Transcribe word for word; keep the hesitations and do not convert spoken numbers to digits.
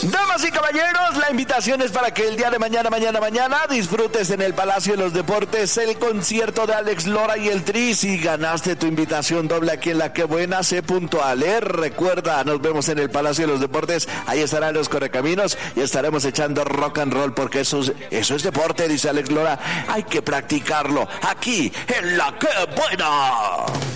Damas y caballeros, la invitación es para que el día de mañana, mañana, mañana disfrutes en el Palacio de los Deportes el concierto de Alex Lora y el Tri. Si ganaste tu invitación doble aquí en La Qué Buena, sé puntual, ¿eh? Recuerda, nos vemos en el Palacio de los Deportes. Ahí estarán los correcaminos y estaremos echando rock and roll porque eso es, eso es deporte, dice Alex Lora. Hay que practicarlo aquí en La Qué Buena.